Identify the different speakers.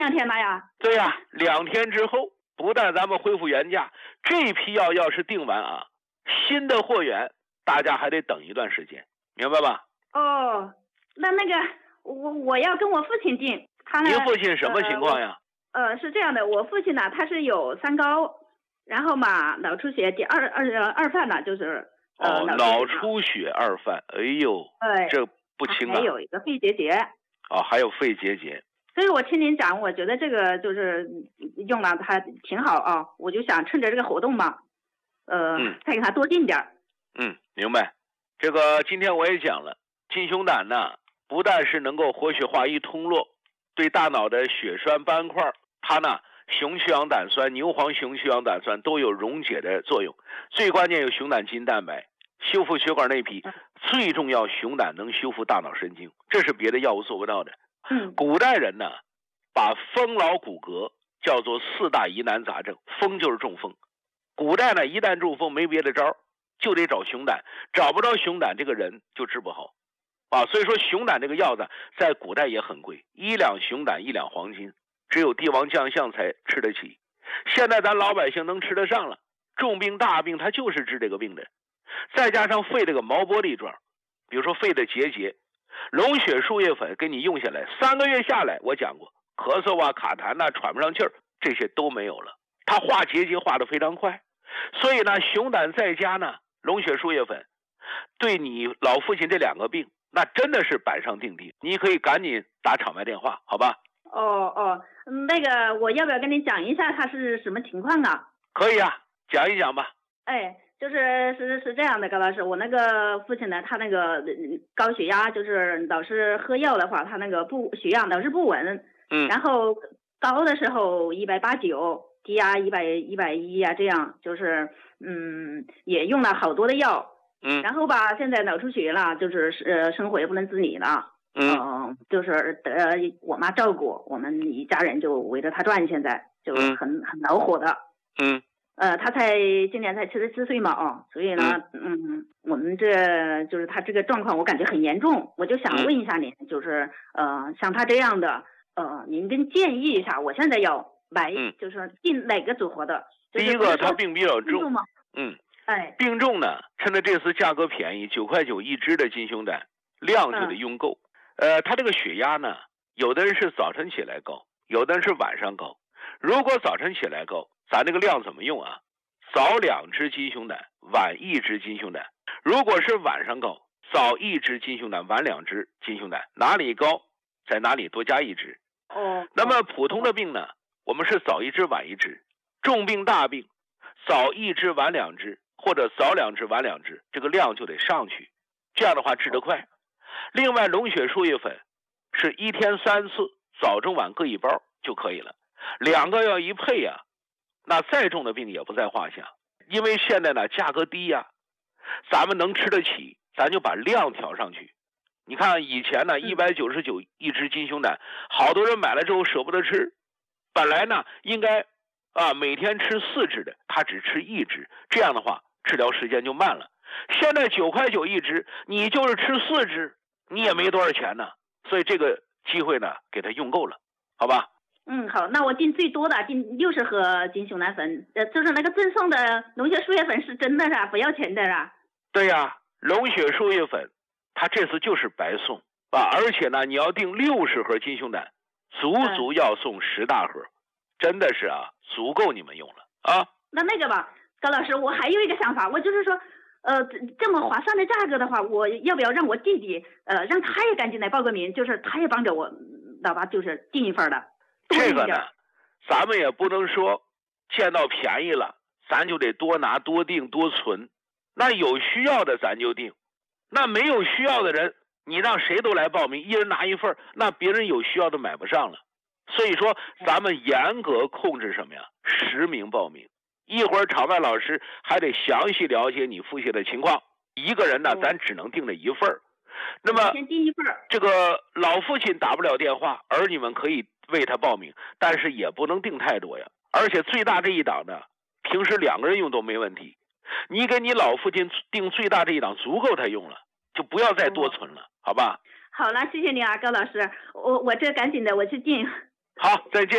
Speaker 1: 2天了呀？
Speaker 2: 对呀，2天之后，不但咱们恢复原价，这批药要是订完啊，新的货源大家还得等一段时间，明白吧？
Speaker 1: 哦，那个我要跟我父亲订，他呢？
Speaker 2: 您父亲什么情况呀？
Speaker 1: 是这样的，我父亲呢，他是有3高，然后嘛脑出血第二犯呢，就是
Speaker 2: 脑出血2犯，哎呦，这不轻啊。
Speaker 1: 还有一个肺结节。
Speaker 2: 还有肺结节。
Speaker 1: 所以我听您讲，我觉得这个就是用了它挺好啊，我就想趁着这个活动嘛，再给他多订点。
Speaker 2: 明白。这个今天我也讲了，金熊胆呢，不但是能够活血化瘀通络，对大脑的血栓斑块，它呢雄曲氧胆酸、牛磺雄曲氧胆酸都有溶解的作用。最关键有熊胆基因蛋白，修复血管内皮。最重要，熊胆能修复大脑神经，这是别的药物做不到的。古代人呢，把风劳骨骼叫做4大疑难杂症，风就是中风。古代呢，一旦中风没别的招，就得找熊胆，找不着熊胆，这个人就治不好所以说熊胆这个药子在古代也很贵，1两熊胆1两黄金，只有帝王将相才吃得起。现在咱老百姓能吃得上了，重病大病他就是治这个病的。再加上肺这个毛玻璃状，比如说肺的结节，龙血树叶粉给你用下来，3个月下来，我讲过，咳嗽啊、卡痰啊、喘不上气儿，这些都没有了。它化结节化得非常快，所以呢，熊胆再加呢龙血树叶粉，对你老父亲这2个病，那真的是板上钉钉。你可以赶紧打场外电话，好吧？
Speaker 1: 那个我要不要跟你讲一下他是什么情况啊？
Speaker 2: 可以啊，讲一讲吧。
Speaker 1: 是这样的，高老师，我那个父亲呢，他那个高血压，就是老是喝药的话，他那个血氧老是不稳，然后高的时候189，低压110、110啊，这样就是也用了好多的药，然后吧，现在脑出血了，就是生活也不能自理了，就是得我妈照顾，我们一家人就围着他转，现在就很恼火的。他今年才74岁嘛，所以呢，我们这就是他这个状况，我感觉很严重，我就想问一下您，就是像他这样的，您跟建议一下，我现在要买，就是进哪个组合的？
Speaker 2: 第一个，他病比较重，病重呢，趁着这次价格便宜，9块9一支的金熊胆，量就得用够。他这个血压呢，有的人是早晨起来高，有的人是晚上高。如果早晨起来高，咱这个量怎么用啊？早2支金熊胆，晚1支金熊胆。如果是晚上高，早1支金熊胆，晚2支金熊胆，哪里高在哪里多加1支。那么普通的病呢，我们是早1支晚1支。重病大病，早1支晚2支，或者早2支晚2支，这个量就得上去，这样的话治得快。另外龙血树叶粉是1天3次，早中晚各1包就可以了。2个要一配啊，那再重的病也不在话下。因为现在呢价格低呀，咱们能吃得起，咱就把量调上去。你看以前呢199一支金熊胆，好多人买了之后舍不得吃。本来呢应该每天吃4支的，他只吃1支，这样的话治疗时间就慢了。现在9块9一支，你就是吃4支，你也没多少钱呢。所以这个机会呢给他用够了，好吧？
Speaker 1: 好，那我订最多的订60盒金熊胆粉，就是那个赠送的龙血树叶粉是真的是不要钱的啊？
Speaker 2: 对呀，龙血树叶粉，它这次就是白送而且呢，你要订60盒金熊胆，足要送10大盒，真的是足够你们用了啊。
Speaker 1: 那个吧，高老师，我还有一个想法，我就是说，这么划算的价格的话，我要不要让我弟弟，让他也赶紧来报个名，就是他也帮着我，老爸就是订一份的。
Speaker 2: 这个呢，咱们也不能说见到便宜了，咱就得多拿多订多存。那有需要的咱就订，那没有需要的人，你让谁都来报名，一人拿一份，那别人有需要的买不上了。所以说咱们严格控制什么呀？实名报名。一会儿场外老师还得详细了解你父亲的情况，一个人呢咱只能订这一份。那么
Speaker 1: 先订一份，
Speaker 2: 这个老父亲打不了电话，儿女们可以为他报名，但是也不能订太多呀。而且最大这一档呢，平时2个人用都没问题。你给你老父亲订最大这一档足够他用了，就不要再多存了，好吧？
Speaker 1: 好了，谢谢你啊，高老师，我这赶紧的我去订。
Speaker 2: 好，再见。